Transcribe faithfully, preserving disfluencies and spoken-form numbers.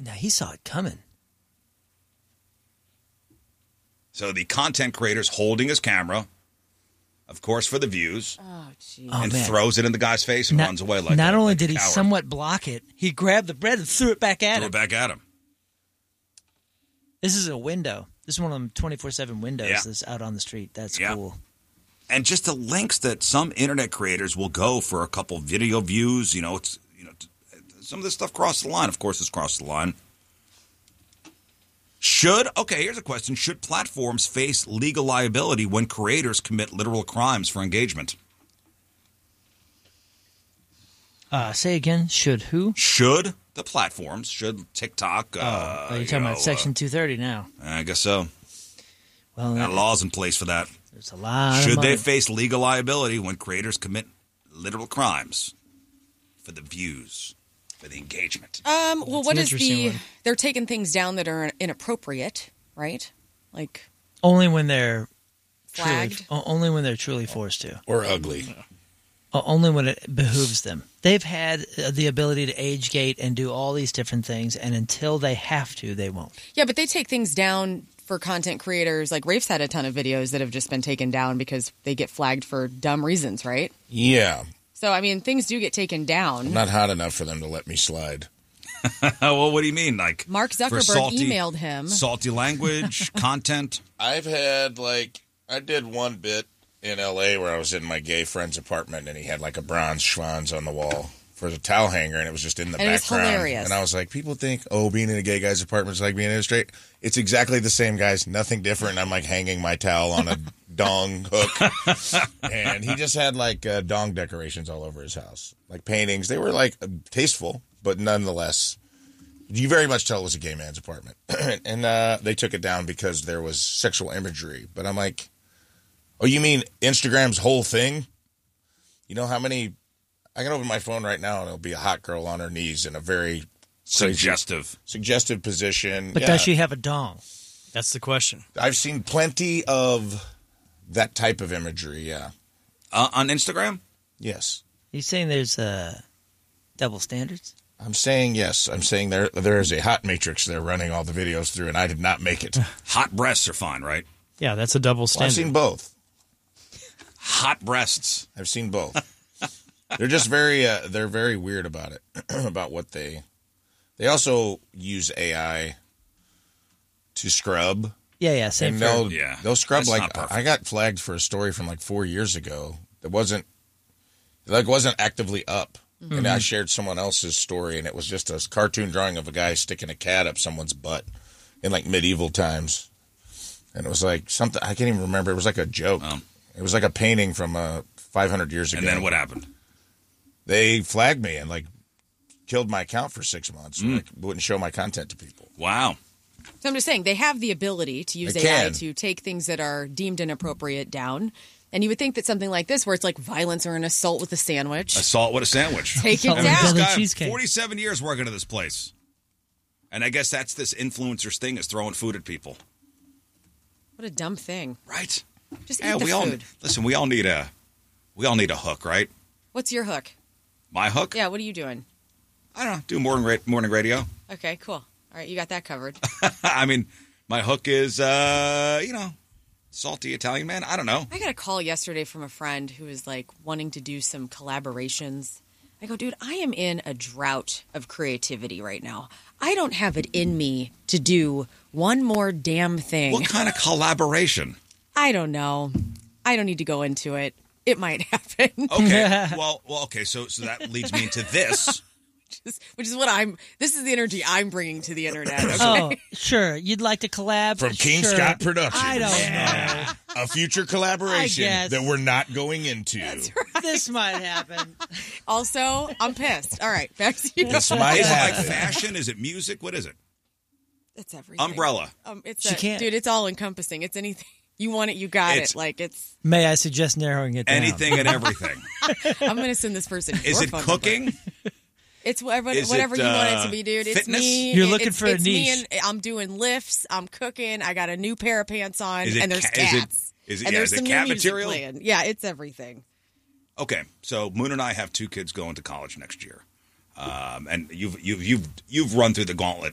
Now, he saw it coming. So the content creator's holding his camera, of course, for the views, oh, geez. and oh, throws it in the guy's face and not, runs away like Not a, only like did a he coward. somewhat block it, he grabbed the bread and threw it back at Threw him. it back at him. This is a window. This is one of them twenty-four seven windows Yeah. that's out on the street. That's Yeah. cool. And just the lengths that some internet creators will go for a couple video views, you know, it's you know, some of this stuff crosses the line. Of course, it's crossed the line. Should okay? Here's a question: should platforms face legal liability when creators commit literal crimes for engagement? Uh, say again. Should who? Should the platforms? Should TikTok? Oh, Uh, are you you talking know, about Section uh, two thirty now? I guess so. Well, Got laws in place for that. there's a lot. Should of they money. face legal liability when creators commit literal crimes for the views, for the engagement? Um, well, That's what an is interesting the? one. They're taking things down that are inappropriate, right? Like Only when they're truly, flagged. o- only when they're truly forced to. Or ugly. O- Only when it behooves them. They've had uh, the ability to age gate and do all these different things, and until they have to, they won't. Yeah, but they take things down for content creators. Like Rafe's had a ton of videos that have just been taken down because they get flagged for dumb reasons, right? Yeah. So I mean, things do get taken down. Not hot enough for them to let me slide. Well, what do you mean? Like Mark for Zuckerberg salty- emailed him. Salty language, content. I've had, like, I did one bit in L A where I was in my gay friend's apartment and he had, like, a bronze schwanz on the wall for the towel hanger and it was just in the And it was background. hilarious. And I was like, people think, oh, being in a gay guy's apartment is like being in a straight. It's exactly the same, guys. Nothing different. I'm, like, hanging my towel on a dong hook. And he just had, like, uh, dong decorations all over his house. Like, paintings. They were, like, tasteful, but nonetheless, you very much tell it was a gay man's apartment. And uh, they took it down because there was sexual imagery. But I'm like, oh, you mean Instagram's whole thing? You know how many... I can open my phone right now and it'll be a hot girl on her knees in a very... crazy- Suggestive. Suggestive position. But Yeah. does she have a dong? That's the question. I've seen plenty of that type of imagery, yeah. Uh, on Instagram? Yes. You saying there's uh, double standards? I'm saying yes. I'm saying there there is a hot matrix they're running all the videos through, and I did not make it. Hot breasts are fine, right? Yeah, that's a double Well, standard. I've seen both. Hot breasts. I've seen both. They're just very uh, they're very weird about it, about what they. They also use A I to scrub. Yeah, yeah, same And for... they'll, Yeah, they'll scrub that's like not perfect. I got flagged for a story from like four years ago that wasn't like wasn't actively up, Mm-hmm. and I shared someone else's story, and it was just a cartoon drawing of a guy sticking a cat up someone's butt in like medieval times, and it was like something I can't even remember. It was like a joke. Oh. It was like a painting from uh, five hundred years ago. And then what happened? They flagged me and like killed my account for six months. Mm. Like, wouldn't show my content to people. Wow. So I'm just saying they have the ability to use They A I can. to take things that are deemed inappropriate down. And you would think that something like this, where it's like violence or an assault with a sandwich, Assault with a sandwich. take it Assault with a down. Philly Guy, cheesecake. forty-seven years working at this place. And I guess that's this influencer's thing, is throwing food at people. What a dumb thing. Right. Just Yeah, eat the we all food. listen, we all need a we all need a hook, right? What's your hook? My hook? Yeah, what are you doing? I don't know. Do morning ra- morning radio. Okay, cool. All right, you got that covered. I mean, my hook is uh, you know, salty Italian man. I don't know. I got a call yesterday from a friend who was like wanting to do some collaborations. I go, dude, I am in a drought of creativity right now. I don't have it in me to do one more damn thing. What kind of collaboration? I don't know. I don't need to go into it. It might happen. Okay. well, well, okay. So, so that leads me into this. Which is what I'm. This is the energy I'm bringing to the internet. Okay? Oh, sure. You'd like to collab? From King Sure. Scott Productions. I don't know. A future collaboration I guess. that we're not going into. This might happen. Also, I'm pissed. All right, back to you. This might Is it like happen. fashion? Is it music? What is it? It's everything. Umbrella. Um, it's She a, can't- dude. It's all encompassing. It's anything you want it, you got It's- it. Like it's. May I suggest narrowing it down? Anything and everything. I'm gonna send this person. Is your it phone number. cooking? It's whatever, Is whatever it, you want it uh, to be, dude. It's fitness? me. You're looking it's, for a it's me niche. and I'm doing lifts. I'm cooking. I got a new pair of pants on, Is it and there's ca- is it- cats. is it- and yeah, there's is it some cat new music material? playing. Yeah, it's everything. Okay, so Moon and I have two kids going to college next year, um, and you've you've you've you've run through the gauntlet